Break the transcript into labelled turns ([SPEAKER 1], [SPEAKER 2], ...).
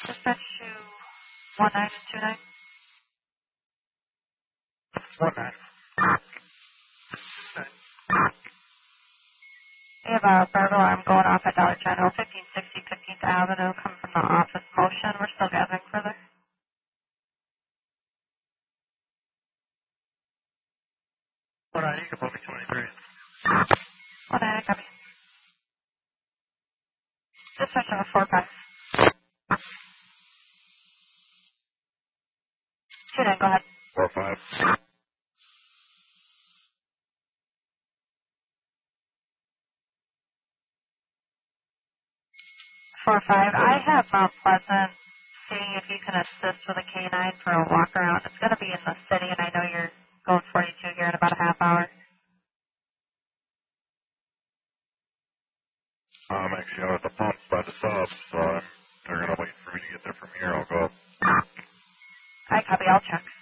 [SPEAKER 1] Dispatch to 19 and 29.
[SPEAKER 2] 19.
[SPEAKER 1] We have a burglar alarm going off at Dollar General, 1560 15th Avenue, coming from the office motion. We're still gathering further.
[SPEAKER 2] 190, you can put me 23.
[SPEAKER 1] 19, copy. Dispatch of a 4-5. 29, go ahead.
[SPEAKER 2] 4-5.
[SPEAKER 1] 4-5. I have Mount Pleasant seeing if you can assist with a K-9 for a walk around. It's going to be in the city, and I know you're going 42 here in about a half hour.
[SPEAKER 2] I'm actually out at the pumps by the subs, so they're going to wait for me to get there from here. I'll go.
[SPEAKER 1] I copy. I'll check.